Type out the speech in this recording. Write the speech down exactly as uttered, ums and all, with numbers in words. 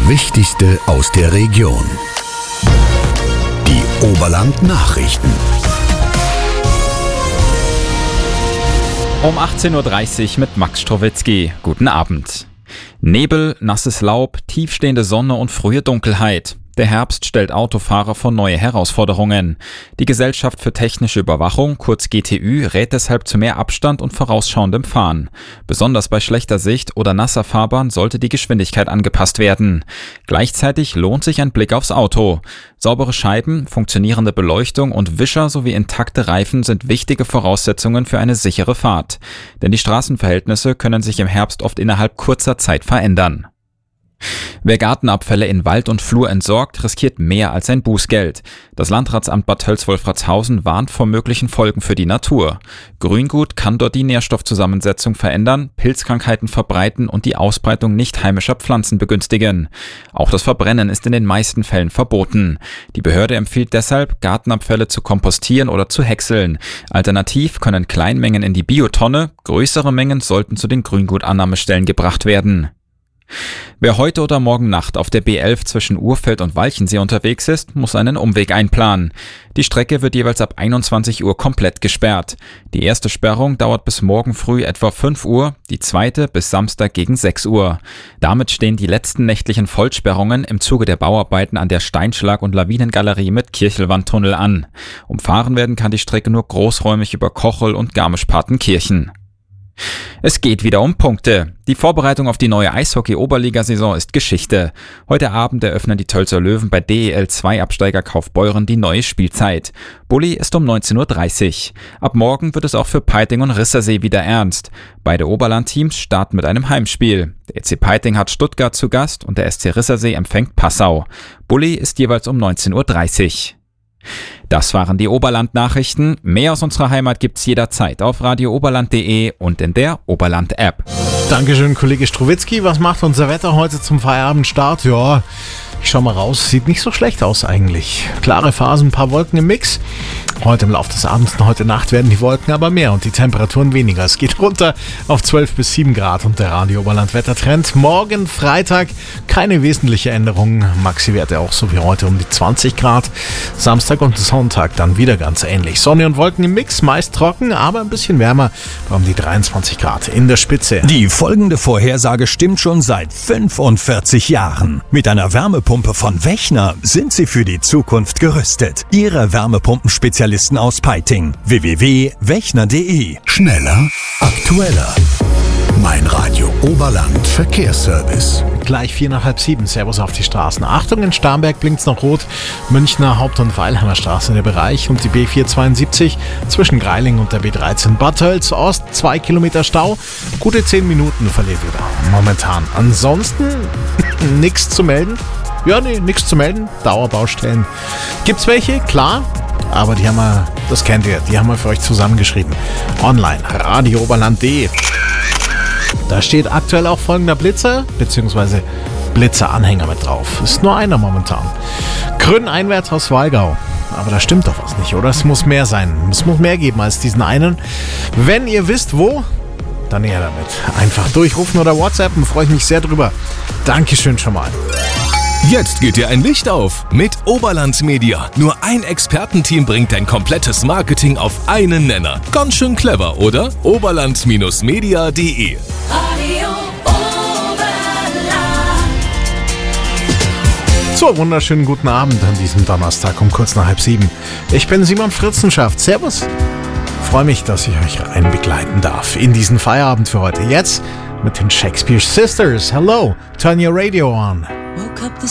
Wichtigste aus der Region. Die Oberland-Nachrichten. Um achtzehn Uhr dreißig mit Max Strowitzki. Guten Abend. Nebel, nasses Laub, tiefstehende Sonne und frühe Dunkelheit. Der Herbst stellt Autofahrer vor neue Herausforderungen. Die Gesellschaft für technische Überwachung, kurz G T Ü, rät deshalb zu mehr Abstand und vorausschauendem Fahren. Besonders bei schlechter Sicht oder nasser Fahrbahn sollte die Geschwindigkeit angepasst werden. Gleichzeitig lohnt sich ein Blick aufs Auto. Saubere Scheiben, funktionierende Beleuchtung und Wischer sowie intakte Reifen sind wichtige Voraussetzungen für eine sichere Fahrt. Denn die Straßenverhältnisse können sich im Herbst oft innerhalb kurzer Zeit verändern. Wer Gartenabfälle in Wald und Flur entsorgt, riskiert mehr als ein Bußgeld. Das Landratsamt Bad Tölz-Wolfratshausen warnt vor möglichen Folgen für die Natur. Grüngut kann dort die Nährstoffzusammensetzung verändern, Pilzkrankheiten verbreiten und die Ausbreitung nicht heimischer Pflanzen begünstigen. Auch das Verbrennen ist in den meisten Fällen verboten. Die Behörde empfiehlt deshalb, Gartenabfälle zu kompostieren oder zu häckseln. Alternativ können Kleinmengen in die Biotonne, größere Mengen sollten zu den Grüngutannahmestellen gebracht werden. Wer heute oder morgen Nacht auf der B elf zwischen Urfeld und Walchensee unterwegs ist, muss einen Umweg einplanen. Die Strecke wird jeweils ab einundzwanzig Uhr komplett gesperrt. Die erste Sperrung dauert bis morgen früh etwa fünf Uhr, die zweite bis Samstag gegen sechs Uhr. Damit stehen die letzten nächtlichen Vollsperrungen im Zuge der Bauarbeiten an der Steinschlag- und Lawinengalerie mit Kirchelwandtunnel an. Umfahren werden kann die Strecke nur großräumig über Kochel und Garmisch-Partenkirchen. Es geht wieder um Punkte. Die Vorbereitung auf die neue Eishockey-Oberligasaison ist Geschichte. Heute Abend eröffnen die Tölzer Löwen bei D E L zwei Absteiger Kaufbeuren die neue Spielzeit. Bulli ist um neunzehn Uhr dreißig. Ab morgen wird es auch für Peiting und Rissersee wieder ernst. Beide Oberland-Teams starten mit einem Heimspiel. Der E C Peiting hat Stuttgart zu Gast und der S C Rissersee empfängt Passau. Bulli ist jeweils um neunzehn Uhr dreißig. Das waren die Oberland-Nachrichten. Mehr aus unserer Heimat gibt's jederzeit auf radio oberland punkt de und in der Oberland-App. Dankeschön, Kollege Strowitzki. Was macht unser Wetter heute zum Feierabendstart? Ja, ich schau mal raus. Sieht nicht so schlecht aus eigentlich. Klare Phasen, ein paar Wolken im Mix. Heute im Laufe des Abends und heute Nacht werden die Wolken aber mehr und die Temperaturen weniger. Es geht runter auf zwölf bis sieben Grad und der Radio Oberland Wettertrend. Morgen Freitag keine wesentliche Änderung. Maxi-Werte auch so wie heute um die zwanzig Grad. Samstag und Sonntag dann wieder ganz ähnlich. Sonne und Wolken im Mix, meist trocken, aber ein bisschen wärmer um die dreiundzwanzig Grad in der Spitze. Die folgende Vorhersage stimmt schon seit fünfundvierzig Jahren. Mit einer Wärmepumpe von Wechner sind Sie für die Zukunft gerüstet. Ihre Wärmepumpenspezialisten aus Peiting. w w w punkt wechner punkt de. Schneller, aktueller. Mein Radio Oberland Verkehrsservice. Gleich vier nach halb sieben. Servus auf die Straßen. Achtung, in Starnberg blinkt's noch rot. Münchner Haupt- und Weilheimer Straße der Bereich und die B vierhundertzweiundsiebzig zwischen Greiling und der B dreizehn. Bad Tölz Ost, zwei Kilometer Stau. Gute zehn Minuten verliert ihr da momentan. Ansonsten nichts zu melden. Ja, nee, nichts zu melden. Dauerbaustellen. Gibt's welche? Klar. Aber die haben wir, das kennt ihr, die haben wir für euch zusammengeschrieben. Online, radio oberland punkt de. Da steht aktuell auch folgender Blitzer, beziehungsweise Blitzeranhänger mit drauf. Ist nur einer momentan. Grün einwärts aus Walgau. Aber da stimmt doch was nicht, oder? Es muss mehr sein. Es muss mehr geben als diesen einen. Wenn ihr wisst, wo, dann her damit. Einfach durchrufen oder WhatsAppen, freue ich mich sehr drüber. Dankeschön schon mal. Jetzt geht dir ein Licht auf mit Oberland Media. Nur ein Expertenteam bringt dein komplettes Marketing auf einen Nenner. Ganz schön clever, oder? oberland Media punkt de. Radio Oberland. So, wunderschönen guten Abend an diesem Donnerstag um kurz nach halb sieben. Ich bin Simon Fritzenschaft. Servus. Freue mich, dass ich euch rein begleiten darf in diesen Feierabend für heute. Jetzt mit den Shakespeare Sisters. Hello, turn your radio on. Woke up this